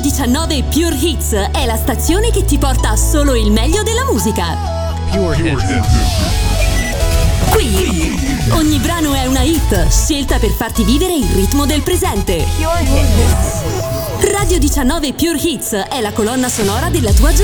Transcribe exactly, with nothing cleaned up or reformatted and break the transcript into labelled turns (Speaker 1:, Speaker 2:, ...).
Speaker 1: diciannove Pure Hits è la stazione che ti porta solo il meglio della musica.
Speaker 2: Pure Hits.
Speaker 1: Qui ogni brano è una hit, scelta per farti vivere il ritmo del presente. Radio diciannove Pure Hits è la colonna sonora della tua giornata.